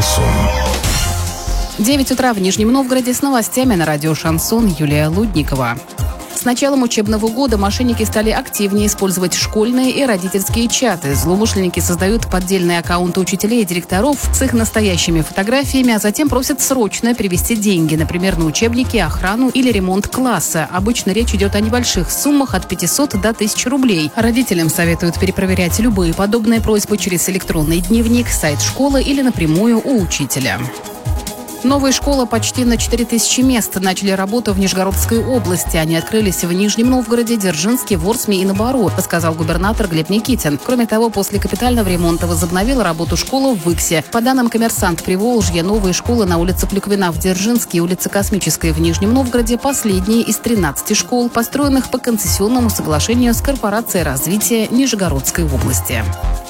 Шансон. 9 утра в Нижнем Новгороде с новостями на радио «Шансон». Юлия Лудникова. С началом учебного года мошенники стали активнее использовать школьные и родительские чаты. Злоумышленники создают поддельные аккаунты учителей и директоров с их настоящими фотографиями, а затем просят срочно перевести деньги, например, на учебники, охрану или ремонт класса. Обычно речь идет о небольших суммах от 500 до 1000 рублей. Родителям советуют перепроверять любые подобные просьбы через электронный дневник, сайт школы или напрямую у учителя. Новые школы почти на 4000 мест начали работу в Нижегородской области. Они открылись в Нижнем Новгороде, Дзержинске, Ворсме и наоборот, рассказал губернатор Глеб Никитин. Кроме того, после капитального ремонта возобновила работу школа в Выксе. По данным «Коммерсант Приволжья», новые школы на улице Клюквина в Дзержинске и улице Космической в Нижнем Новгороде последние из 13 школ, построенных по концессионному соглашению с Корпорацией развития Нижегородской области.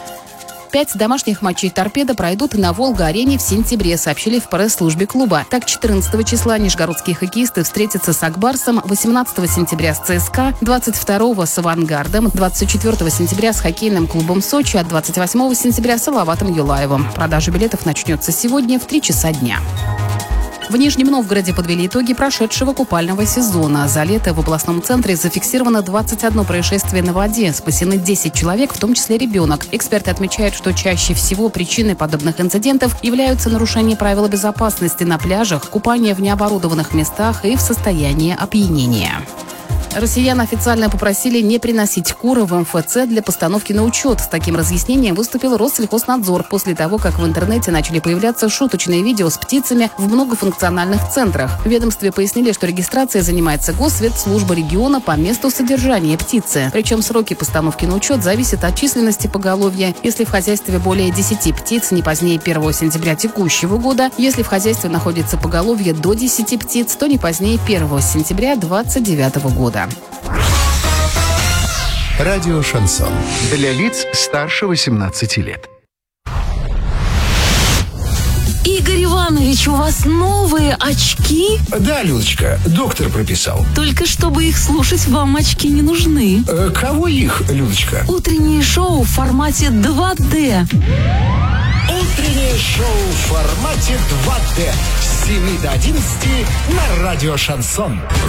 5 домашних матчей «Торпедо» пройдут на «Волга-арене» в сентябре, сообщили в пресс-службе клуба. Так, 14 числа нижегородские хоккеисты встретятся с «Акбарсом», 18 сентября с ЦСКА, 22 с «Авангардом», 24 сентября с хоккейным клубом «Сочи», а 28 сентября с «Салаватом Юлаевым». Продажа билетов начнется сегодня в 3 часа дня. В Нижнем Новгороде подвели итоги прошедшего купального сезона. За лето в областном центре зафиксировано 21 происшествие на воде. Спасены 10 человек, в том числе ребенок. Эксперты отмечают, что чаще всего причиной подобных инцидентов являются нарушение правил безопасности на пляжах, купание в необорудованных местах и в состоянии опьянения. Россиян официально попросили не приносить кур в МФЦ для постановки на учет. С таким разъяснением выступил Россельхознадзор после того, как в интернете начали появляться шуточные видео с птицами в многофункциональных центрах. В ведомстве пояснили, что регистрацией занимается Госветслужба региона по месту содержания птицы. Причем сроки постановки на учет зависят от численности поголовья. Если в хозяйстве более 10 птиц, не позднее 1 сентября текущего года. Если в хозяйстве находится поголовье до 10 птиц, то не позднее 1 сентября 2029 года. Радио «Шансон». Для лиц старше 18 лет. Игорь Иванович, у вас новые очки? Да, Людочка, доктор прописал. Только чтобы их слушать, вам очки не нужны. Кого их, Людочка? Утреннее шоу в формате 2D. Утреннее шоу в формате 2D. С 7 до 11 на радио «Шансон».